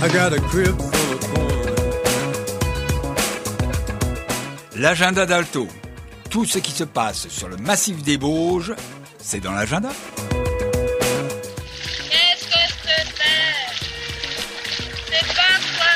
I got a crib full of corn. L'agenda d'Alto. Tout ce qui se passe sur le massif des Bauges, c'est dans l'agenda. Qu'est-ce que c'est? C'est pas quoi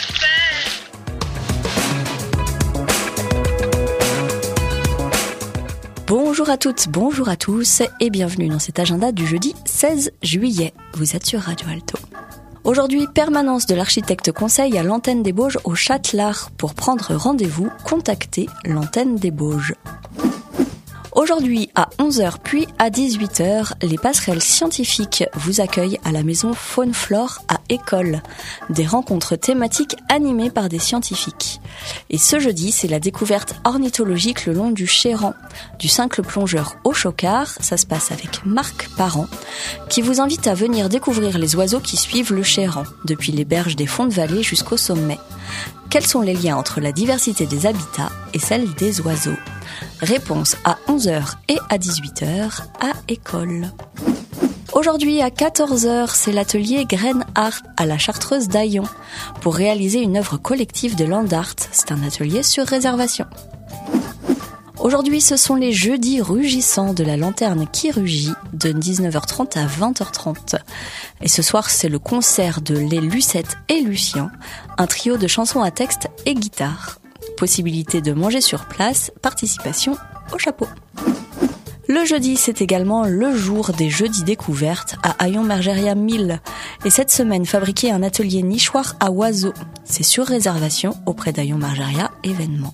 faire. Bonjour à toutes, bonjour à tous et bienvenue dans cet agenda du jeudi 16 juillet. Vous êtes sur Radio Alto. Aujourd'hui, permanence de l'architecte conseil à l'antenne des Bauges au Châtelard. Pour prendre rendez-vous, contactez l'antenne des Bauges. Aujourd'hui, à 11h puis à 18h, les passerelles scientifiques vous accueillent à la maison Faune-Flore à École. Des rencontres thématiques animées par des scientifiques. Et ce jeudi, c'est la découverte ornithologique le long du Chéran. Du cincle plongeur au Chocard, ça se passe avec Marc Parent, qui vous invite à venir découvrir les oiseaux qui suivent le Chéran, depuis les berges des fonds de vallée jusqu'au sommet. Quels sont les liens entre la diversité des habitats et celle des oiseaux ? Réponse à 11h et à 18h à École. Aujourd'hui à 14h, c'est l'atelier Grain Art à la Chartreuse d'Aillon pour réaliser une œuvre collective de land art. C'est un atelier sur réservation. Aujourd'hui, ce sont les jeudis rugissants de la lanterne qui rugit de 19h30 à 20h30. Et ce soir, c'est le concert de Les Lucettes et Lucien, un trio de chansons à texte et guitare. Possibilité de manger sur place, participation au chapeau. Le jeudi, c'est également le jour des jeudis découvertes à Hayon-Margeria 1000. Et cette semaine, fabriquer un atelier nichoir à oiseaux. C'est sur réservation auprès d'Hayon-Margeria événement.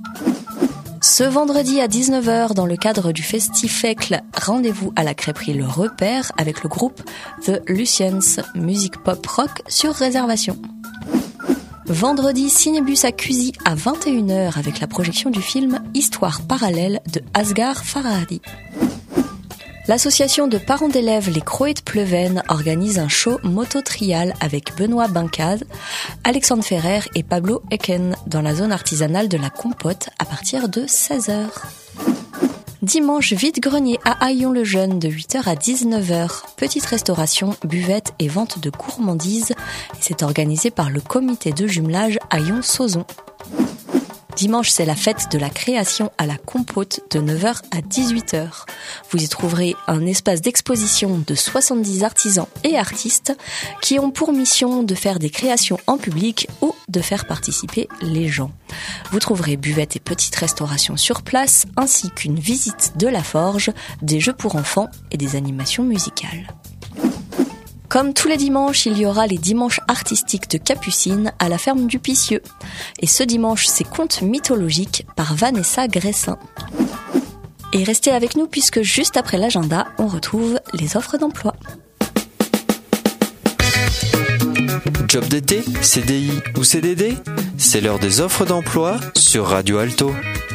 Ce vendredi à 19h, dans le cadre du Festifecle, rendez-vous à la crêperie Le Repère avec le groupe The Lucians, musique pop rock sur réservation. Vendredi, Cinébus à Cuisy à 21h avec la projection du film Histoire parallèle de Asghar Farhadi. L'association de parents d'élèves Les Croés de Pleven organise un show moto-trial avec Benoît Bincade, Alexandre Ferrer et Pablo Eken dans la zone artisanale de la Compote à partir de 16h. Dimanche, vide-grenier à Haillon-le-Jeune de 8h à 19h. Petite restauration, buvette et vente de gourmandises. Et c'est organisé par le comité de jumelage Haillon-Sauzon. Dimanche, c'est la fête de la création à la Compote de 9h à 18h. Vous y trouverez un espace d'exposition de 70 artisans et artistes qui ont pour mission de faire des créations en public ou de faire participer les gens. Vous trouverez buvette et petite restauration sur place, ainsi qu'une visite de la forge, des jeux pour enfants et des animations musicales. Comme tous les dimanches, il y aura les dimanches artistiques de Capucine à la ferme du Picieux. Et ce dimanche, c'est contes mythologiques par Vanessa Gressin. Et restez avec nous puisque juste après l'agenda, on retrouve les offres d'emploi. Job d'été, CDI ou CDD, c'est l'heure des offres d'emploi sur Radio Alto.